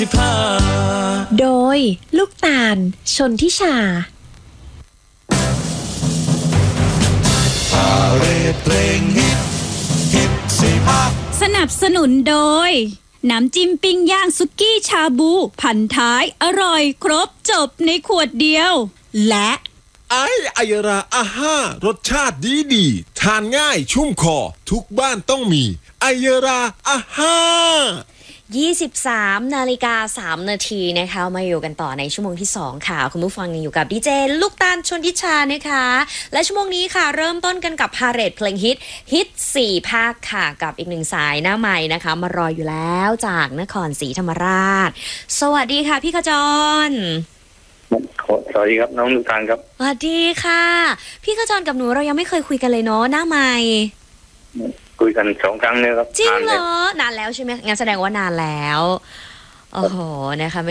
โดยลูกตาลชนทิชาสนับสนุนโดยน้ำจิ้มปิ้งย่างสุกี้ชาบูพันท้ายอร่อยครบจบในขวดเดียวและไอยราอาห้ารสชาติดีทานง่ายชุ่มคอทุกบ้านต้องมีไอยราอาห้า 23 นาฬิกา 3 นาทีนะคะมาอยู่กันต่อในชั่วโมงที่ 2 ค่ะคุณผู้ฟังยังอยู่กับดีเจลูกตาลชนทิชานะคะและชั่วโมงนี้ค่ะเริ่มต้นกันกับพาเหรดเพลงฮิต4ภาคค่ะกับอีกหนึ่งสายหน้าใหม่นะคะมารออยู่แล้วจากนครศรีธรรมราชสวัสดีค่ะพี่ขจรสวัสดีครับน้องลูกตาลครับสวัสดีค่ะพี่ขจรกับหนูเรายังไม่เคยคุยกันเลยเนาะหน้าใหม่คุยกัน2 ครั้งเนี่ยครับจริงเหรอนานแล้วใช่ไหมงั้นแสดงว่านานแล้วโอ้โหนะคะ